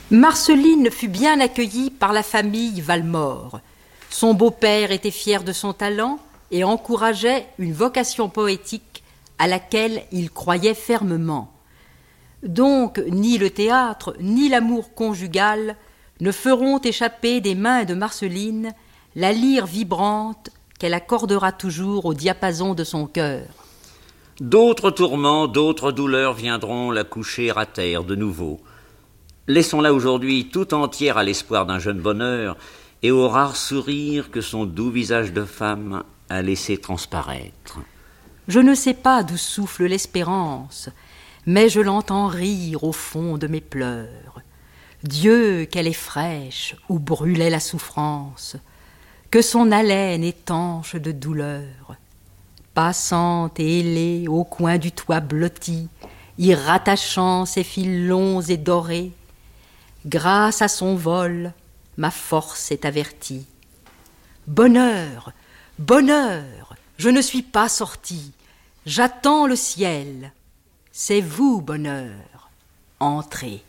Marceline fut bien accueillie par la famille Valmore. Son beau-père était fier de son talent et encourageait une vocation poétique à laquelle il croyait fermement. Donc, ni le théâtre, ni l'amour conjugal ne feront échapper des mains de Marceline la lyre vibrante qu'elle accordera toujours au diapason de son cœur. D'autres tourments, d'autres douleurs viendront la coucher à terre de nouveau. Laissons-la aujourd'hui tout entière à l'espoir d'un jeune bonheur et au rare sourire que son doux visage de femme a laissé transparaître. Je ne sais pas d'où souffle l'espérance, mais je l'entends rire au fond de mes pleurs. Dieu, qu'elle est fraîche où brûlait la souffrance, que son haleine étanche de douleur. Passante et ailée au coin du toit blotti, y rattachant ses fils longs et dorés, grâce à son vol, ma force est avertie. Bonheur, bonheur, je ne suis pas sortie, j'attends le ciel. C'est vous, bonheur, entrez.